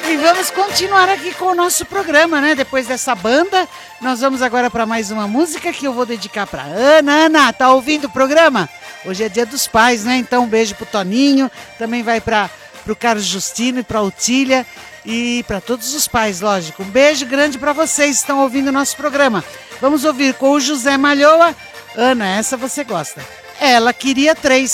E vamos continuar aqui com o nosso programa, né? Depois dessa banda, nós vamos agora para mais uma música que eu vou dedicar para Ana. Ana, tá ouvindo o programa? Hoje é Dia dos Pais, né? Então um beijo pro Toninho, também vai para pro Carlos Justino e pra Otília e para todos os pais, lógico. Um beijo grande para vocês que estão ouvindo o nosso programa. Vamos ouvir com o José Malhoa. Ana, essa você gosta. Ela queria 3.